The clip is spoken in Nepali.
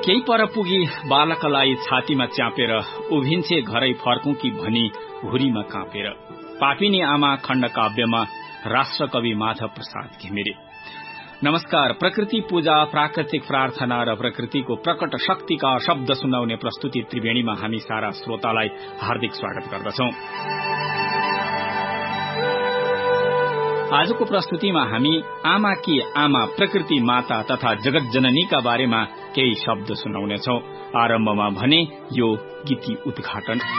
केही पर पुगी बालकलाई छातीमा च्यापेर उभिन्छे घरै फर्कौं कि भनी हुरीमा काँपेर। पापिनी आमा खण्ड काव्यमा राष्ट्रकवि माधव प्रसाद घिमिरे। नमस्कार। प्रकृति पूजा, प्राकृतिक प्रार्थना र प्रकृतिको प्रकट शक्तिका शब्द सुनाउने प्रस्तुति त्रिवेणीमा हामी सारा श्रोतालाई हार्दिक स्वागत गर्दछौं। आजको प्रस्तुतिमा हामी आमाकी आमा प्रकृति माता तथा जगत जननीका बारेमा केही शब्द सुनाउनेछौं। आरम्भमा भने यो गीति उद्घाटन।